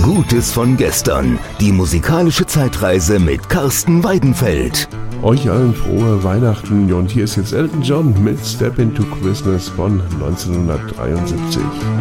Gutes von gestern. Die musikalische Zeitreise mit Carsten Weidenfeld. Euch allen frohe Weihnachten und hier ist jetzt Elton John mit Step Into Christmas von 1973.